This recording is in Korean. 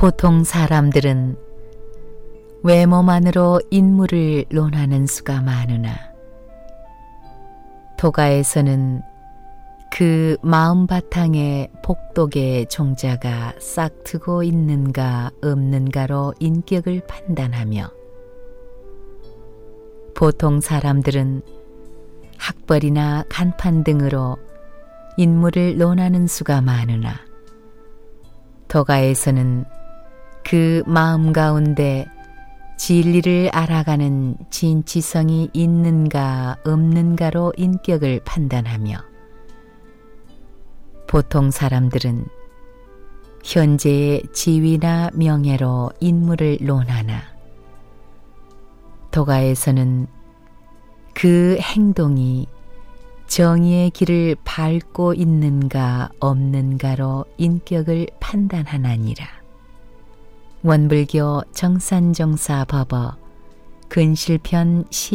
보통 사람들은 외모만으로 인물을 논하는 수가 많으나 도가에서는 그 마음 바탕에 복독의 종자가 싹트고 있는가 없는가로 인격을 판단하며 보통 사람들은 학벌이나 간판 등으로 인물을 논하는 수가 많으나 도가에서는 그 마음 가운데 진리를 알아가는 진치성이 있는가 없는가로 인격을 판단하며 보통 사람들은 현재의 지위나 명예로 인물을 논하나 도가에서는 그 행동이 정의의 길을 밟고 있는가 없는가로 인격을 판단하나니라. 원불교 정산정사 법어 근실편